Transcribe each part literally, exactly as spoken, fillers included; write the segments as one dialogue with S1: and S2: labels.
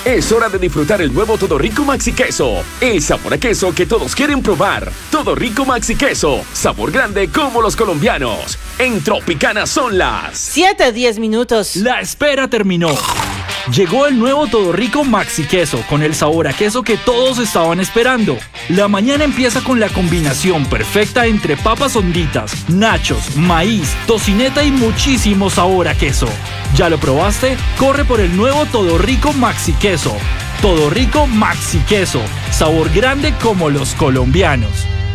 S1: Es hora de disfrutar el nuevo Todo Rico Maxi Queso. El sabor a queso que todos quieren probar. Todo Rico Maxi Queso. Sabor grande como los colombianos. En Tropicana son las
S2: siete, diez minutos.
S3: La espera terminó. Llegó el nuevo Todo Rico Maxi Queso con el sabor a queso que todos estaban esperando. La mañana empieza con la combinación perfecta entre papas honditas, nachos, maíz, tocineta y muchísimo sabor a queso. ¿Ya lo probaste? Corre por el nuevo Todo Rico Maxi Queso. Todo Rico Maxi Queso. Sabor grande como los colombianos.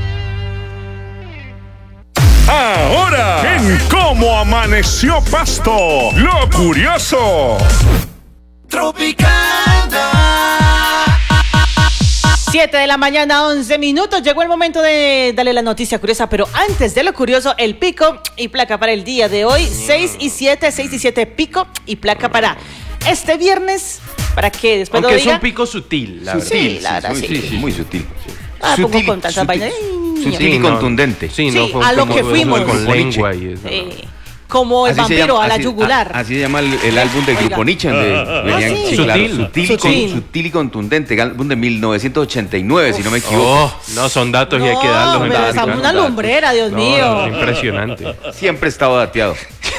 S4: Ahora, en Cómo Amaneció Pasto, lo curioso.
S2: Tropicana. siete de la mañana, once minutos. Llegó el momento de darle la noticia curiosa, pero antes de lo curioso, el pico y placa para el día de hoy. seis y siete, seis y siete pico y placa para este viernes. ¿Para qué? Después
S5: Aunque
S2: lo
S5: es
S2: diga.
S5: un pico sutil, la verdad.
S2: Sí, la verdad, sí.
S6: Sí, sí, muy sutil.
S2: Ah, pongo
S6: Sutil,
S2: con tanta
S6: sutil,
S2: vaina.
S6: sutil
S5: Sí,
S6: y
S5: no,
S6: contundente.
S5: Sí,
S2: Sí,
S5: no fue
S2: a lo
S5: como-
S2: que fuimos.
S5: Con lengua y eso.
S2: Eh, como el
S6: Así se
S2: vampiro
S6: llama-
S2: a la
S6: así-
S2: yugular.
S6: a- Así se llama el, el álbum del
S2: Oiga.
S6: Grupo Nietzsche, donde venían
S2: sí.
S6: sí, claro,
S5: Sutil.
S6: sutil, y
S2: Sutil.
S6: con- sutil y contundente, álbum de mil novecientos ochenta y nueve, si no me equivoco.
S5: Oh, no, son datos y hay que darlos.
S2: No,
S5: en
S2: pero
S5: la
S2: está
S5: práctica.
S2: una lumbrera, Dios
S5: No,
S2: mío.
S5: no, impresionante.
S6: Siempre he estado dateado.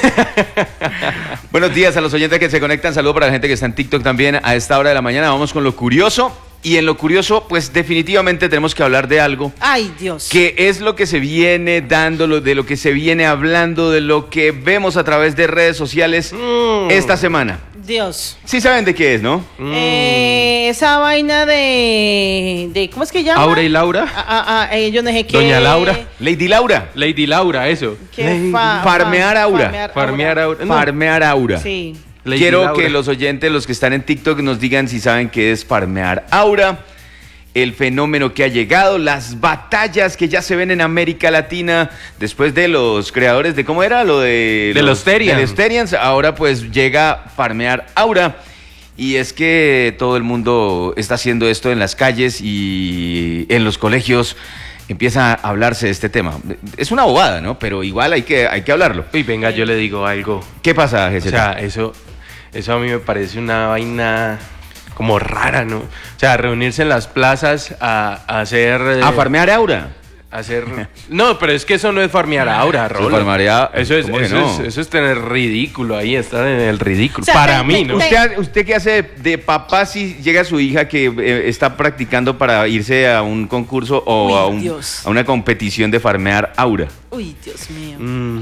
S6: Buenos días a los oyentes que se conectan. Saludos para la gente que está en TikTok también a esta hora de la mañana. Vamos con lo curioso. Y en lo curioso, pues definitivamente tenemos que hablar de algo
S2: Ay, Dios.
S6: que es lo que se viene dando, lo- de lo que se viene hablando, de lo que vemos a través de redes sociales
S5: Mm.
S6: esta semana.
S2: Dios.
S6: Sí saben de qué es, ¿no?
S2: Eh, esa vaina de, de. ¿Cómo es que llama?
S5: Aura y Laura.
S2: Ah, ah, ah, eh, yo no sé qué.
S5: Doña Laura.
S6: Lady Laura.
S5: Lady Laura, eso.
S2: ¿Qué fa-
S6: Farmear
S2: fa-
S6: aura.
S2: farmear
S5: Farmear aura. No.
S6: Farmear aura.
S2: Sí.
S5: Lady
S6: Quiero
S5: Laura.
S6: que los oyentes, los que están en TikTok, nos digan si saben qué es farmear aura, el fenómeno que ha llegado, las batallas que ya se ven en América Latina después de los creadores de, ¿cómo era? Lo de...
S5: De los Terians.
S6: de los Terians. Ahora pues llega farmear aura. Y es que todo el mundo está haciendo esto en las calles y en los colegios empieza a hablarse de este tema. Es una bobada, ¿no? Pero igual hay que, hay que hablarlo.
S5: Uy, venga, yo le digo algo.
S6: ¿Qué pasa,
S5: O
S6: G Z?
S5: sea, eso, eso a mí me parece una vaina como rara, ¿no? O sea, reunirse en las plazas a, a hacer... eh,
S6: a farmear aura.
S5: hacer... No, pero es que eso no es farmear aura,
S6: Eso es
S5: Rolo.
S6: farmear a-
S5: Eso es,
S6: ¿cómo que
S5: eso,
S6: no?
S5: es, eso es tener ridículo ahí, estar en el ridículo.
S2: O sea,
S5: Para
S2: te-
S5: mí,
S2: te-
S5: ¿no?
S2: te-
S6: ¿Usted, ¿Usted qué hace de, de papá si llega su hija que eh, está practicando para irse a un concurso o
S2: Uy,
S6: a, un-
S2: Dios.
S6: a una competición de farmear aura?
S2: Uy, Dios mío.
S5: Mm.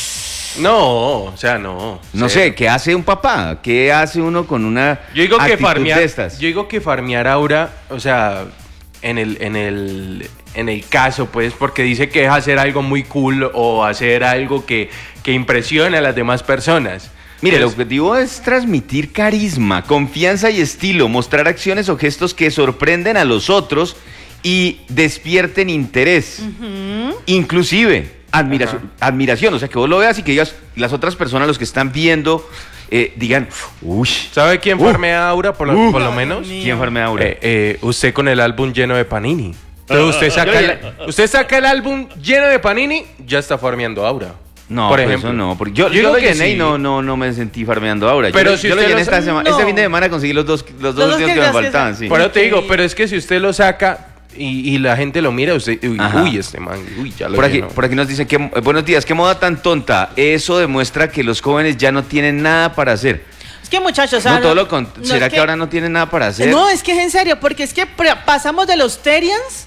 S5: No, o sea, no.
S6: No
S5: Cero.
S6: sé, ¿qué hace un papá? ¿Qué hace uno con una
S5: Yo digo que
S6: actitud
S5: farmear,
S6: de estas?
S5: yo digo que farmear aura, o sea, en el, en el, en el caso, pues, porque dice que es hacer algo muy cool o hacer algo que, que impresione a las demás personas.
S6: Mire, el
S5: Pues,
S6: objetivo es transmitir carisma, confianza y estilo, mostrar acciones o gestos que sorprenden a los otros y despierten interés. Inclusive, admiración, admiración, o sea, que vos lo veas y que digas, las otras personas, los que están viendo, eh, digan, uy,
S5: ¿sabe quién
S6: Uh.
S5: farmea aura, por lo,
S6: Uh.
S5: por lo menos?
S6: ¿quién farmea aura?
S5: Eh, eh, usted con el álbum lleno de Panini. Entonces usted saca, el, usted saca el álbum lleno de Panini, ya está farmeando aura.
S6: No,
S5: por
S6: pues
S5: ejemplo.
S6: eso no, porque yo,
S5: Yo
S6: yo,
S5: digo
S6: lo
S5: que
S6: llené y
S5: sí.
S6: no, no, no me sentí farmeando ahora.
S5: Pero
S6: yo,
S5: si
S6: yo lo
S5: usted
S6: llené
S5: lo
S6: esta
S5: sa-
S6: semana,
S2: no.
S6: este fin de semana conseguí los dos, los dos
S2: Los dos
S6: últimos
S2: que
S6: que me
S2: gracias
S6: faltaban,
S2: a-
S6: sí.
S5: Por eso te
S2: Ok.
S5: digo, pero es que si usted lo saca y, y la gente lo mira, usted, uy,
S6: Ajá.
S5: uy, este man, uy, ya lo
S6: Por aquí,
S5: llenó.
S6: por aquí nos dicen que, eh, buenos días, qué moda tan tonta. Eso demuestra que los jóvenes ya no tienen nada para hacer.
S2: Es que, muchachos, o sea,
S6: no, todo lo con-
S2: no
S6: ¿será
S2: es
S6: que... ahora no tienen nada para hacer?
S2: No, es que es en serio, porque es que pre- pasamos de los Terians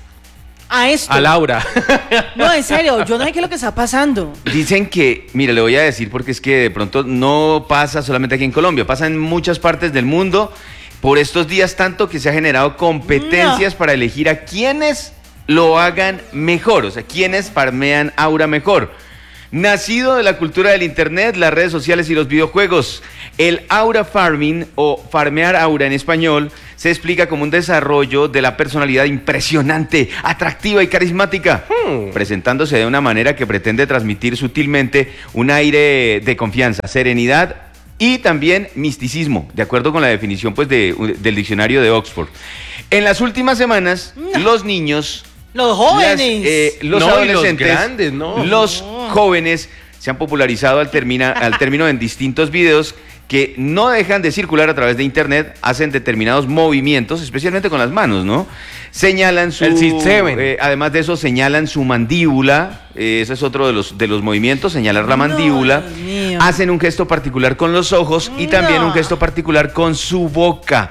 S2: a esto.
S5: A Laura.
S2: No, en serio, yo no sé qué es lo que está pasando.
S6: Dicen que, mira, le voy a decir porque es que de pronto no pasa solamente aquí en Colombia, pasa en muchas partes del mundo. Por estos días tanto que se ha generado competencias
S2: No.
S6: para elegir a quienes lo hagan mejor, o sea, quienes farmean aura mejor. Nacido de la cultura del internet, las redes sociales y los videojuegos, el aura farming o farmear aura en español se explica como un desarrollo de la personalidad impresionante, atractiva y carismática,
S5: Hmm.
S6: presentándose de una manera que pretende transmitir sutilmente un aire de confianza, serenidad y también misticismo, de acuerdo con la definición pues, de, del diccionario de Oxford. En las últimas semanas,
S2: No.
S6: los niños...
S2: Los jóvenes.
S6: Las, eh, los
S5: No, y los
S6: adolescentes,
S5: grandes, no.
S6: los
S2: No.
S6: jóvenes se han popularizado al, termina, al término en distintos videos que no dejan de circular a través de internet, hacen determinados movimientos, especialmente con las manos, ¿no? Señalan su...
S5: El six seven.
S6: Eh, además de eso, señalan su mandíbula, eh, ese es otro de los, de los movimientos, señalar la mandíbula.
S2: Dios mío.
S6: Hacen un gesto particular con los ojos y también
S2: No.
S6: un gesto particular con su boca.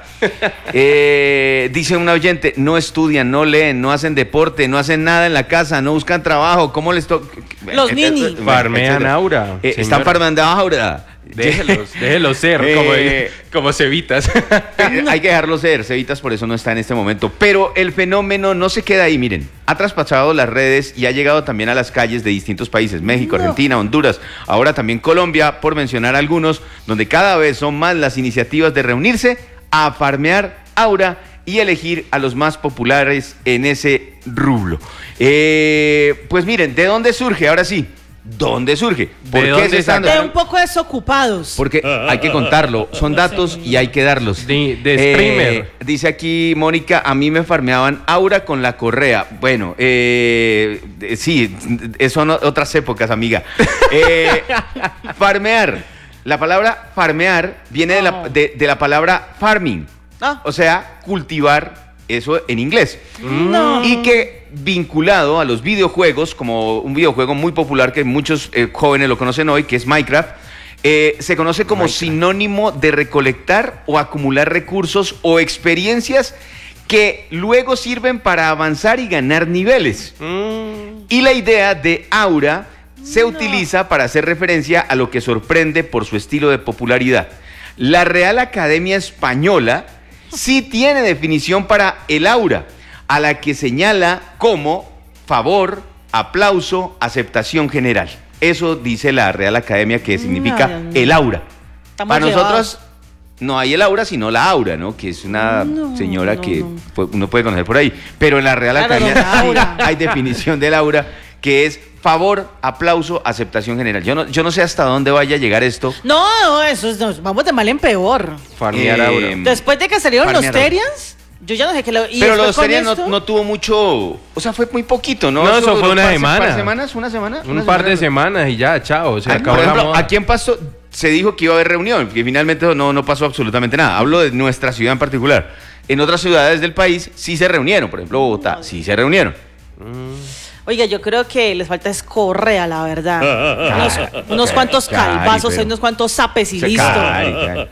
S6: Eh, dice un oyente, no estudian, no leen, no hacen deporte, no hacen nada en la casa, no buscan trabajo, ¿cómo les toca?
S2: Los ninis.
S5: Farmean aura,
S6: Eh, están
S5: señora.
S6: farmeando ahora.
S5: Déjelos, déjelos ser,
S6: Eh,
S5: como, como cevitas.
S6: Eh, Hay que dejarlo ser, Cevitas por eso no está en este momento. Pero el fenómeno no se queda ahí, miren. Ha traspasado las redes y ha llegado también a las calles de distintos países. México,
S2: No.
S6: Argentina, Honduras, ahora también Colombia, por mencionar algunos, donde cada vez son más las iniciativas de reunirse a farmear aura y elegir a los más populares en ese rublo. Eh, pues miren, ¿de dónde surge? Ahora sí, ¿dónde surge? ¿Por
S5: ¿De
S6: qué
S5: dónde
S6: se están
S2: De
S5: sacaron?
S2: un poco desocupados.
S6: Porque hay que contarlo, son datos y hay que darlos.
S5: De- de
S6: Eh,
S5: streamer.
S6: dice aquí Mónica, a mí me farmeaban aura con la correa. Bueno, eh, eh, sí, eh, son o- otras épocas, amiga. Eh, farmear. La palabra farmear viene de la, de, de la palabra farming,
S2: Ah.
S6: o sea, cultivar, eso en inglés.
S2: No.
S6: Y que vinculado a los videojuegos, como un videojuego muy popular que muchos eh, jóvenes lo conocen hoy, que es Minecraft, eh, se conoce como
S5: Minecraft.
S6: sinónimo de recolectar o acumular recursos o experiencias que luego sirven para avanzar y ganar niveles. Y la idea de aura se utiliza para hacer referencia a lo que sorprende por su estilo de popularidad. La Real Academia Española sí tiene definición para el aura, a la que señala como favor, aplauso, aceptación general. Eso dice la Real Academia, que significa
S2: Dios mío.
S6: el aura.
S2: Estamos
S6: Para
S2: llevados.
S6: nosotros no hay el aura, sino la aura, ¿no? Que es una
S2: No,
S6: señora
S2: no,
S6: que
S2: no.
S6: pu- uno puede conocer por ahí. Pero en la Real
S2: Claro,
S6: Academia
S2: la
S6: sí
S2: aura.
S6: hay definición del aura, que es favor, aplauso, aceptación general. Yo no, yo no sé hasta dónde vaya a llegar esto.
S2: No, no, eso es, nos vamos de mal en peor.
S5: Farmear
S6: Eh,
S5: aura.
S2: Después de que salieron los
S6: Farmear.
S2: Terians, yo ya no sé qué lo. y
S6: Pero
S2: después
S6: los
S2: con
S6: Terian no,
S2: esto-
S6: no tuvo mucho, o sea, fue muy poquito, ¿no?
S5: No, eso
S6: duró
S5: fue una
S6: par-
S5: semana.
S6: par semanas, una semana.
S5: Un
S6: una
S5: par de
S6: semana.
S5: semanas y ya, chao. Se
S6: Ah,
S5: acabó
S6: por ejemplo,
S5: la moda.
S6: aquí en Pasto se dijo que iba a haber reunión, que finalmente no, no pasó absolutamente nada. Hablo de nuestra ciudad en particular. En otras ciudades del país sí se reunieron, por ejemplo Bogotá, sí se reunieron.
S2: Oiga, yo creo que les falta es correa, la verdad. unos, unos cuantos
S6: Cari,
S2: calvazos,
S6: pero-
S2: unos cuantos zapes y
S6: Se
S2: listo.
S6: cari, cari.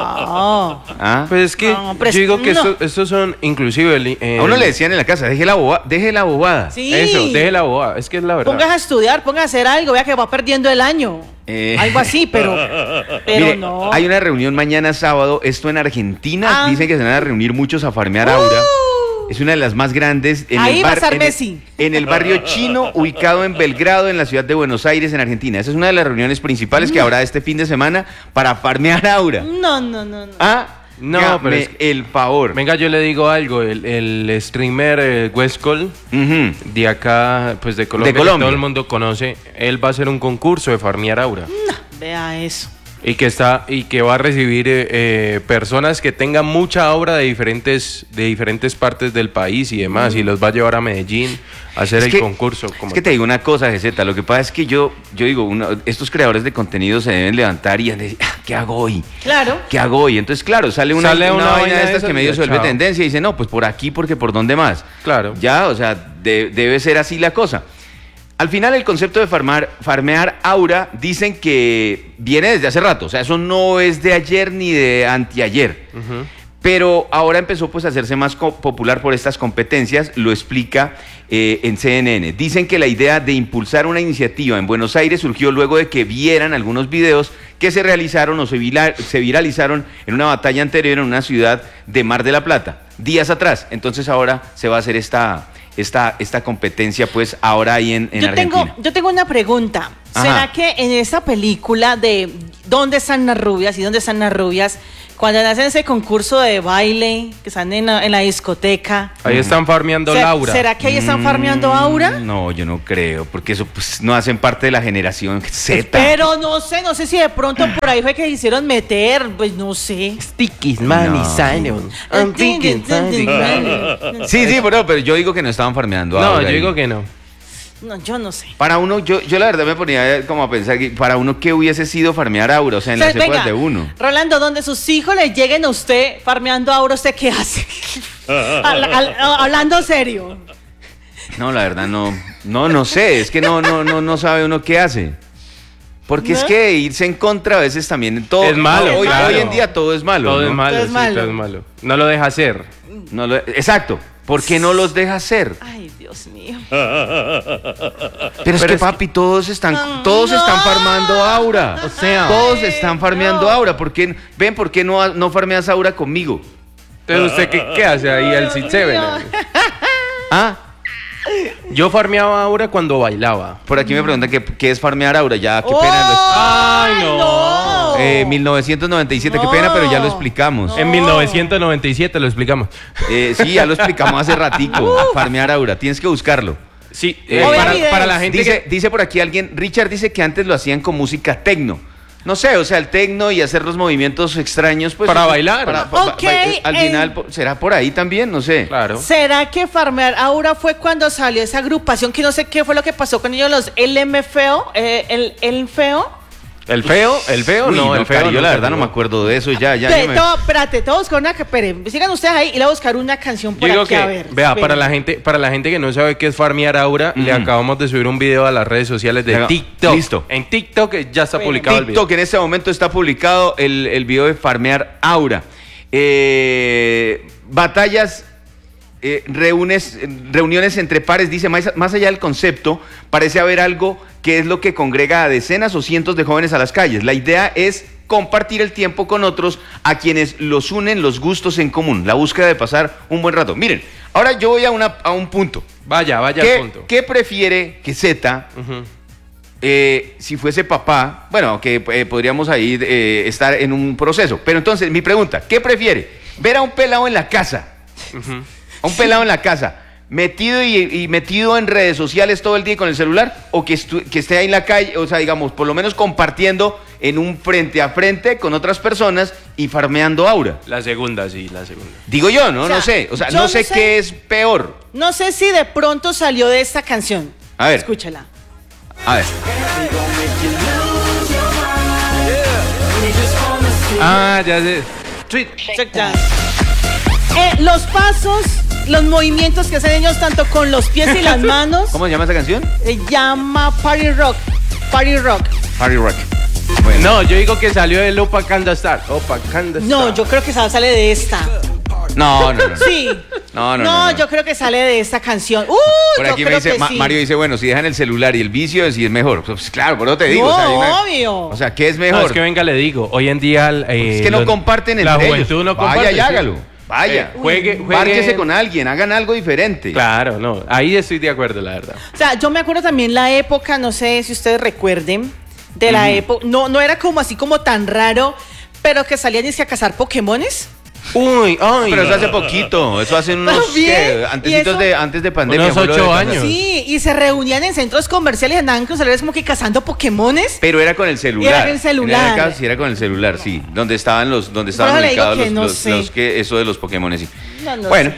S2: No.
S6: ¿Ah?
S5: Pues es que
S2: No, pero
S5: yo
S2: es-
S5: digo que
S2: no.
S5: estos, estos son, inclusive... El, eh,
S6: A uno le decían en la casa, deje la, boba, deje la bobada.
S2: Sí.
S5: Eso, deje la boda. Es que es la verdad.
S2: Póngase a estudiar, póngase a hacer algo, vea que va perdiendo el año.
S6: Eh.
S2: Algo así, pero, pero
S6: Mire,
S2: no.
S6: hay una reunión mañana sábado, esto en Argentina,
S2: Ah.
S6: dicen que se van a reunir muchos a farmear aura. Es una de las más grandes en
S2: Ahí
S6: el
S2: va a
S6: bar-
S2: estar
S6: en el-
S2: Messi.
S6: en el barrio chino, ubicado en Belgrado, en la ciudad de Buenos Aires, en Argentina. Esa es una de las reuniones principales que habrá este fin de semana para farmear aura.
S2: No, no, no, no.
S6: Ah,
S5: No,
S6: hágame
S5: pero es-
S6: el favor.
S5: Venga, yo le digo algo. El, el streamer eh, Westcol,
S6: Ujú.
S5: de acá, pues de Colombia, que
S6: Colombia.
S5: todo el mundo conoce, él va a hacer un concurso de farmear aura.
S2: Vea eso.
S5: Y que está y que va a recibir eh, eh, personas que tengan mucha aura de diferentes de diferentes partes del país y demás, y los va a llevar a Medellín a hacer
S6: Es
S5: el
S6: que-
S5: concurso. Como
S6: Es que te digo una cosa, G Z, lo que pasa es que yo, yo digo, uno- estos creadores de contenido se deben levantar y decir, "Ah, ¿qué hago hoy?
S2: Claro.
S6: ¿Qué hago hoy? Entonces, claro, sale una,
S5: Sale
S6: una
S5: una
S6: vaina
S5: vaina
S6: de
S5: de
S6: estas
S5: esas
S6: que
S5: y
S6: medio
S5: ya,
S6: se vuelve
S5: chao.
S6: tendencia y dice, no, pues por aquí, porque por dónde más.
S5: Claro.
S6: Ya, o sea, de- debe ser así la cosa. Al final, el concepto de farmar, farmear aura dicen que viene desde hace rato. O sea, eso no es de ayer ni de anteayer. Pero ahora empezó pues a hacerse más co- popular por estas competencias, lo explica eh, en C N N. Dicen que la idea de impulsar una iniciativa en Buenos Aires surgió luego de que vieran algunos videos que se realizaron o se, vila- se viralizaron en una batalla anterior en una ciudad de Mar de la Plata, días atrás. Entonces ahora se va a hacer esta, esta, esta competencia pues ahora ahí en, en
S2: Yo
S6: Argentina.
S2: tengo, yo tengo una pregunta. ¿Será
S6: Ajá.
S2: que en esa película de ¿Dónde están las rubias y dónde están las rubias? Cuando hacen ese concurso de baile, que están en la, en la discoteca.
S5: Ahí están farmeando
S2: ¿se-
S5: Laura.
S2: ¿Será que ahí están farmeando aura?
S6: Mm, No, yo no creo, porque eso pues no hacen parte de la generación Z.
S2: Pero no sé, no sé si de pronto por ahí fue que hicieron meter, pues no sé.
S5: Stickies,
S6: money,
S5: Simon.
S6: Sí, sí, pero, pero yo digo que no estaban farmeando
S5: No,
S6: aura
S5: yo
S6: ahí.
S5: digo que no.
S2: No, yo no sé.
S6: Para uno, yo, yo la verdad me ponía como a pensar que para uno, ¿qué hubiese sido farmear aura? O sea, en
S2: Entonces,
S6: las épocas
S2: venga,
S6: de uno.
S2: Rolando, donde sus hijos le lleguen a usted farmeando aura, ¿usted qué hace? Al- al- hablando serio.
S6: No, la verdad no, no, no sé, es que no, no, no, no sabe uno qué hace. Porque
S2: ¿No?
S6: es que irse en contra a veces también todo
S5: Es malo,
S6: Hoy,
S5: claro.
S6: hoy en día todo es malo.
S5: Todo
S6: ¿no?
S5: es malo,
S2: Todo es
S5: sí,
S2: malo.
S5: todo es malo. No lo deja hacer.
S6: No lo- exacto. ¿Por qué no los deja hacer?
S2: Ay, Dios mío.
S6: Pero es que
S5: es
S6: papi, todos están,
S2: Ah,
S6: todos
S2: no.
S6: están farmando aura.
S5: O sea,
S6: Todos están farmeando
S2: no.
S6: aura. ¿Por qué, ven, ¿por qué no, no farmeas aura conmigo?
S5: entonces usted qué, qué hace ahí al Six Seven.
S6: Ah,
S5: Yo farmeaba aura cuando bailaba.
S6: por aquí me preguntan qué, qué es farmear aura. Ya, qué
S2: ¡Oh!
S6: pena. lo-
S5: Ay, no.
S6: Eh, mil novecientos noventa y siete, qué
S2: No.
S6: pena, pero ya lo explicamos.
S2: No.
S5: En mil novecientos noventa y siete lo explicamos.
S6: Eh, sí, ya lo explicamos hace ratico. Farmear aura, tienes que buscarlo.
S5: Sí,
S6: Eh,
S5: eh,
S2: Obvio,
S5: para,
S2: videos.
S5: para la gente
S6: Dice,
S5: que...
S6: dice por aquí alguien, Richard dice que antes lo hacían con música tecno. No sé, o sea, el tecno y hacer los movimientos extraños, pues.
S5: Para
S6: eso-
S5: bailar.
S6: para- pa-
S2: Ok,
S6: ba- eh, al
S2: en-
S6: final, po- ¿será por ahí también? No sé.
S5: Claro.
S2: ¿Será que farmear aura fue cuando salió esa agrupación que no sé qué fue lo que pasó con ellos, los L M Feo? Eh, el, el Feo.
S5: El feo, el feo,
S6: Uy,
S5: no, el feo.
S6: Cari, yo
S5: no
S6: la
S5: se
S6: verdad no me
S5: jugó.
S6: acuerdo de eso. Ya, ya.
S2: Te-
S6: yo me-
S2: todo- espérate, te voy a buscar una. Espere, sigan ustedes ahí y le voy a buscar una canción por
S5: Yo digo
S2: aquí
S5: que,
S2: a ver.
S5: vea,
S2: espere.
S5: para la gente, para la gente que no sabe qué es farmear aura, le
S6: Ujú.
S5: acabamos de subir un video a las redes sociales de
S6: Venga,
S5: TikTok.
S6: listo.
S5: En TikTok ya está
S2: Bueno,
S5: publicado el video.
S6: TikTok en este momento está publicado el, el video de farmear aura. Eh, batallas, eh, reúnes, reuniones entre pares, dice, más, más allá del concepto, parece haber algo que es lo que congrega a decenas o cientos de jóvenes a las calles. La idea es compartir el tiempo con otros a quienes los unen los gustos en común, la búsqueda de pasar un buen rato. Miren, ahora yo voy a, una, a un punto.
S5: Vaya, vaya
S6: ¿Qué,
S5: al punto.
S6: qué prefiere que Z,
S5: Ujú.
S6: eh, si fuese papá? Bueno, que eh, podríamos ahí eh, estar en un proceso. Pero entonces, mi pregunta, ¿qué prefiere? ¿Ver a un pelado en la casa?
S5: Ujú.
S6: A un pelado en la casa, metido y, y metido en redes sociales todo el día con el celular, o que, estu- que esté ahí en la calle, o sea, digamos, por lo menos compartiendo en un frente a frente con otras personas y farmeando aura.
S5: La segunda, sí, la segunda.
S6: Digo yo, ¿no?
S2: O sea,
S6: no sé. O sea,
S2: yo
S6: no
S2: no
S6: sé
S2: sé.
S6: qué es peor.
S2: No sé si de pronto salió de esta canción.
S6: A ver.
S2: Escúchala.
S6: A ver.
S5: Ah, ya sé. Sí.
S2: Ya. Eh, los pasos, los movimientos que hacen ellos tanto con los pies y las manos,
S6: ¿Cómo se llama esa canción?
S2: se llama Party Rock. Party Rock.
S6: Party Rock. Bueno.
S5: No, yo digo que salió el Opa Kanda Star. Opa Kanda Star.
S2: No, yo creo que esa sale de esta.
S6: No, no, no. no.
S2: Sí.
S6: No, no, no, no.
S2: yo creo que sale de esta canción. Uh,
S6: Por
S2: yo
S6: aquí me
S2: creo
S6: dice,
S2: que
S6: Ma-
S2: sí.
S6: Mario dice, bueno, si dejan el celular y el vicio, si es mejor. Pues claro, por eso te digo.
S2: No,
S6: o sea, hay una-
S2: obvio.
S6: O sea, ¿qué es
S5: No,
S6: mejor?
S5: es que venga, le digo. Hoy en día. eh,
S6: Es que no
S5: los-
S6: comparten
S5: La
S6: entre
S5: juventud
S6: ellos.
S5: no comparte.
S6: Vaya y
S5: sí.
S6: hágalo. Vaya.
S5: Eh, juegue, juegue.
S6: Márquese con alguien, hagan algo diferente.
S5: Claro, no. Ahí estoy de acuerdo, la verdad.
S2: O sea, yo me acuerdo también la época, no sé si ustedes recuerden, de la época, no, no era como así como tan raro, pero que salían y se a cazar Pokémones.
S5: Uy, ay.
S6: Pero eso hace poquito, eso hace unos
S2: También,
S6: ¿qué?
S2: y
S6: antecitos
S2: eso-
S6: de antes de pandemia.
S5: Unos
S6: fue lo de
S5: ocho
S6: cazar.
S5: años.
S2: Sí, y se reunían en centros comerciales y andaban con celulares como que cazando Pokémones.
S6: Pero era con el celular.
S2: Era con el celular.
S6: En el caso, sí, era con el celular, sí. Donde estaban los, donde estaban
S2: Por eso le digo
S6: ubicados
S2: que
S6: los,
S2: no
S6: los-
S2: sé.
S6: los que, eso de los Pokémon, sí.
S2: No, no
S6: bueno,
S2: sé.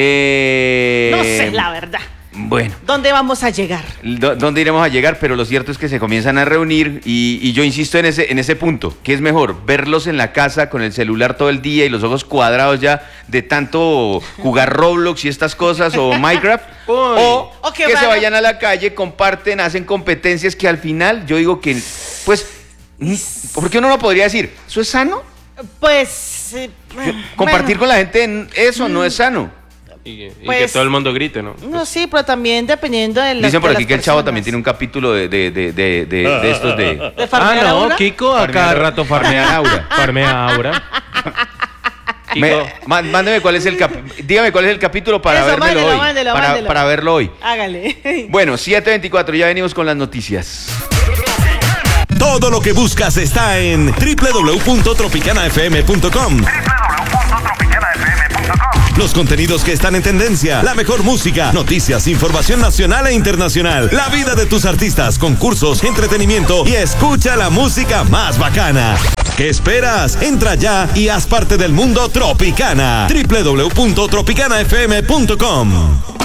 S6: eh,
S2: No sé, la verdad.
S6: Bueno.
S2: ¿Dónde vamos a llegar?
S6: Do- ¿Dónde iremos a llegar? Pero lo cierto es que se comienzan a reunir y, y yo insisto en ese, en ese punto. ¿Qué es mejor? ¿Verlos en la casa con el celular todo el día y los ojos cuadrados ya de tanto jugar Roblox y estas cosas o Minecraft?
S5: Uy.
S6: O,
S2: O que
S6: que, se
S2: vayan-
S6: vayan a la calle, comparten, hacen competencias que al final yo digo que, pues, ¿por qué uno no podría decir, ¿eso es sano?
S2: Pues. eh,
S6: Compartir
S2: bueno,
S6: con la gente en eso no es sano.
S5: Y, que- y
S2: Pues-
S5: que todo el mundo grite, ¿no?
S2: No, sí, pero también dependiendo de las
S6: Dicen por
S2: de
S6: aquí
S2: las
S6: que el Chavo
S2: personas.
S6: también tiene un capítulo de, de, de, de, de- de estos de...
S2: ¿De
S5: Ah,
S2: farmear
S5: no,
S2: aura?
S5: Kiko a
S6: Farmear-
S5: cada rato farmea
S6: farmear
S5: aura. Farmea aura. Kiko,
S6: Me- má- mándeme cuál es el cap- dígame cuál es el capítulo para
S2: Eso,
S6: verlo
S2: mándelo,
S6: hoy.
S2: mándelo,
S6: para,
S2: mándelo.
S6: para verlo hoy.
S2: Hágale.
S6: Bueno, siete veinticuatro, ya venimos con las noticias.
S7: Todo lo que buscas está en doble u doble u doble u punto tropicana f m punto com. Los contenidos que están en tendencia, la mejor música, noticias, información nacional e internacional, la vida de tus artistas, concursos, entretenimiento y escucha la música más bacana. ¿Qué esperas? Entra ya y haz parte del mundo Tropicana. doble u doble u doble u punto tropicana f m punto com.